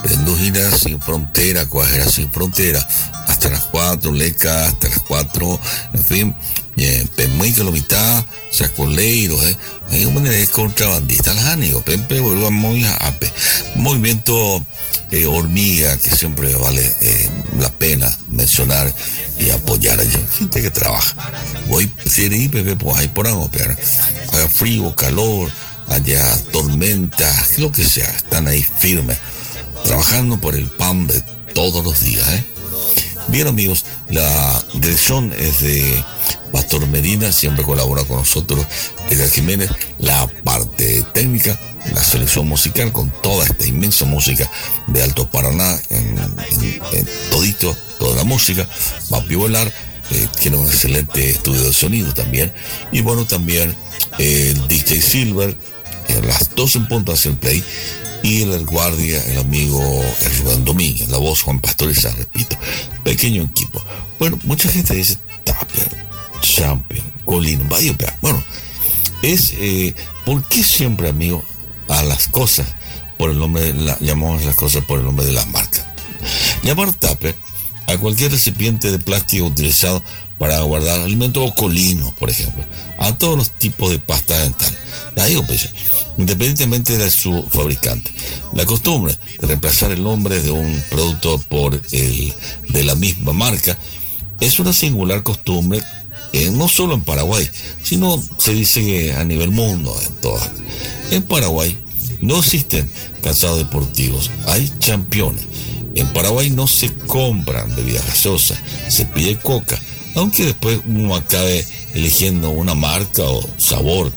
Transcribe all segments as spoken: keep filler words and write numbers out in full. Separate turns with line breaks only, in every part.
Indúgena sin frontera, Cuajera sin frontera, hasta las cuatro, Leca, hasta las cuatro, en fin, Pemui que lo mitad, Sacoleiros, eh, hay un manera de contrabandista, las ánigos, Pepe, vuelvo muy ape, movimiento eh, hormiga, que siempre vale eh, la pena mencionar y apoyar a gente que trabaja. Voy a ir, Pepe, pues ahí por algo, pero haga frío, calor, haya tormentas, lo que sea, están ahí firmes, trabajando por el pan de todos los días, ¿eh? Bien, amigos, la dirección es de Pastor Medina, siempre colabora con nosotros Edgar Jiménez, la parte técnica, la selección musical con toda esta inmensa música de Alto Paraná, en, en, en todito, toda la música, Papi Volar, eh, tiene un excelente estudio de sonido también, y bueno, también eh, el D J Silver, eh, las dos en punto hacia el play, y el guardia, el amigo el Rubén Domínguez, la voz Juan Pastoriza, repito, pequeño equipo. Bueno, mucha gente dice Tapper, Champion, Colino, vaya, bueno, es, eh, ¿por qué siempre, amigo, a las cosas, por el nombre de la, llamamos las cosas por el nombre de las marcas? Llamar Tapper a cualquier recipiente de plástico utilizado para guardar alimentos, o Colino, por ejemplo, a todos los tipos de pasta dental. Ahí, pues, independientemente de su fabricante. La costumbre de reemplazar el nombre de un producto por el de la misma marca es una singular costumbre, eh, no solo en Paraguay, sino se dice que a nivel mundo, en todas. En Paraguay no existen calzados deportivos, hay championes. En Paraguay no se compran bebidas gaseosas, se pide coca, aunque después uno acabe eligiendo una marca o sabor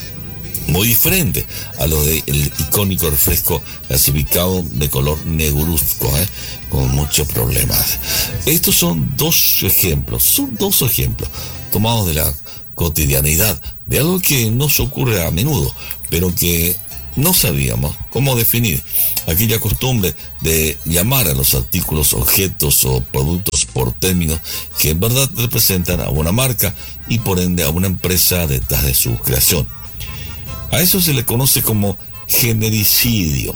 muy diferente a lo del icónico refresco clasificado de color negruzco, ¿eh? Con muchos problemas. Estos son dos ejemplos, son dos ejemplos tomados de la cotidianidad, de algo que nos ocurre a menudo, pero que no sabíamos cómo definir. Aquella costumbre de llamar a los artículos, objetos o productos por términos que en verdad representan a una marca y por ende a una empresa detrás de su creación. A eso se le conoce como genericidio.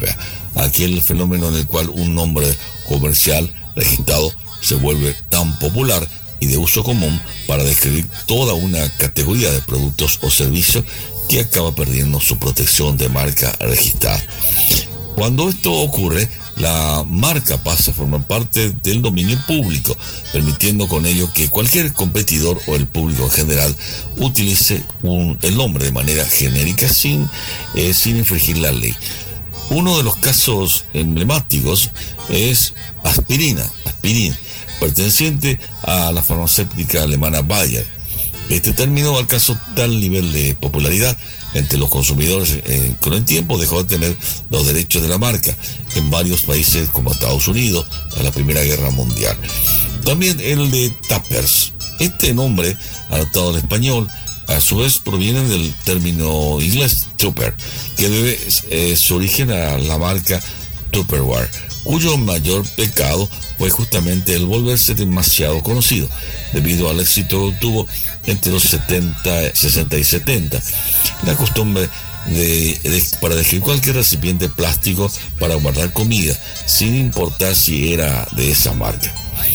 Aquel fenómeno en el cual un nombre comercial registrado se vuelve tan popular y de uso común para describir toda una categoría de productos o servicios que acaba perdiendo su protección de marca registrada. Cuando esto ocurre, la marca pasa a formar parte del dominio público, permitiendo con ello que cualquier competidor o el público en general utilice un, el nombre de manera genérica sin, eh, sin infringir la ley. Uno de los casos emblemáticos es aspirina, aspirin, perteneciente a la farmacéutica alemana Bayer. Este término alcanzó tal nivel de popularidad entre los consumidores eh, con el tiempo dejó de tener los derechos de la marca en varios países como Estados Unidos en la Primera Guerra Mundial. También el de Tappers. Este nombre, adaptado al español, a su vez proviene del término inglés Tupper, que debe eh, su origen a la marca Tupperware, cuyo mayor pecado fue justamente el volverse demasiado conocido, debido al éxito que tuvo entre los setenta, sesenta y setenta. La costumbre de, de, para describir cualquier recipiente plástico para guardar comida, sin importar si era de esa marca.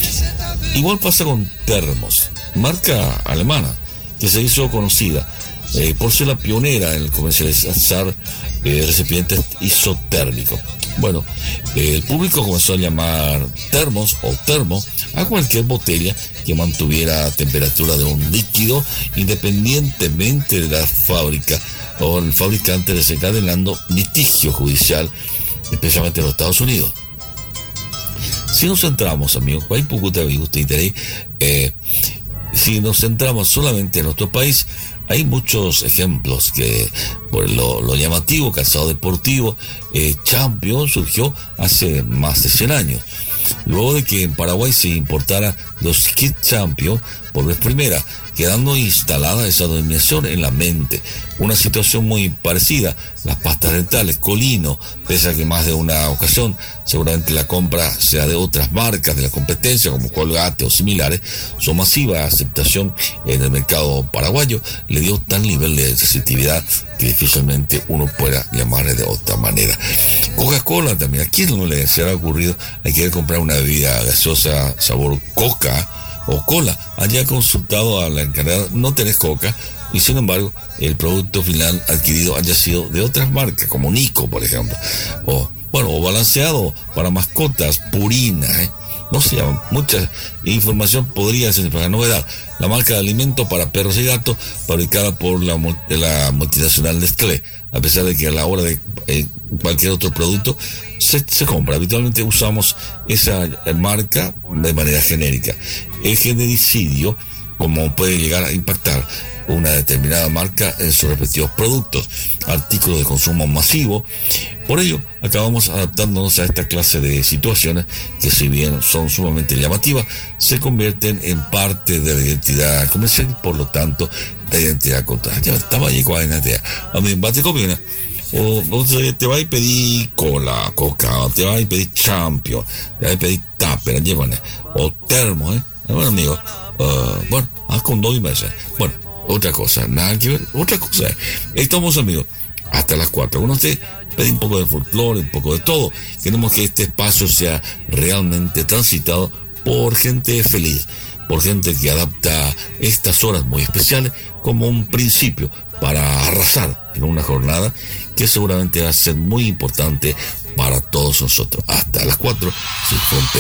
Igual pasa con Thermos, marca alemana, que se hizo conocida eh, por ser la pionera en el comercializar eh, recipientes isotérmicos. Bueno, eh, el público comenzó a llamar termos o termo a cualquier botella que mantuviera temperatura de un líquido, independientemente de la fábrica o el fabricante, desencadenando litigio judicial, especialmente en los Estados Unidos. Si nos centramos, amigos, eh, si nos centramos solamente en nuestro país, hay muchos ejemplos que, por lo, lo llamativo, calzado deportivo, eh, Champion surgió hace más de cien años. Luego de que en Paraguay se importara los Kit Champion por vez primera, quedando instalada esa denominación en la mente. Una situación muy parecida, las pastas dentales Colino, pese a que más de una ocasión seguramente la compra sea de otras marcas de la competencia como Colgate o similares, su masiva aceptación en el mercado paraguayo le dio tal nivel de receptividad que difícilmente uno pueda llamarle de otra manera. Coca-Cola también. ¿A quién no le se ha ocurrido hay que comprar una bebida gaseosa sabor Coca o Cola? Haya consultado a la encargada, no tenés Coca, y sin embargo el producto final adquirido haya sido de otras marcas, como Nico, por ejemplo, o bueno, o balanceado para mascotas, Purina, ¿eh? No sé, mucha información podría ser para novedad. La marca de alimentos para perros y gatos, fabricada por la, la multinacional Nestlé, a pesar de que a la hora de eh, cualquier otro producto se, se compra. Habitualmente usamos esa marca de manera genérica. El genericidio, como puede llegar a impactar una determinada marca en sus respectivos productos, artículos de consumo masivo. Por ello, acabamos adaptándonos a esta clase de situaciones que, si bien son sumamente llamativas, se convierten en parte de la identidad comercial y, por lo tanto, la identidad contraria. Ya estaba ahí con la identidad. A mí, bate comida. O, o te va a pedir cola, coca, o te va a pedir champion, te va a pedir tupper, o termo, ¿eh? Bueno, amigo, uh, bueno, haz con dos y meses. Bueno, otra cosa, nada que ver, otra cosa. Estamos, amigos, hasta las cuatro. Bueno, usted pide un poco de folclore, un poco de todo. Queremos que este espacio sea realmente transitado por gente feliz, por gente que adapta estas horas muy especiales como un principio para arrasar en una jornada que seguramente va a ser muy importante para todos nosotros. Hasta las cuatro, sin frontera.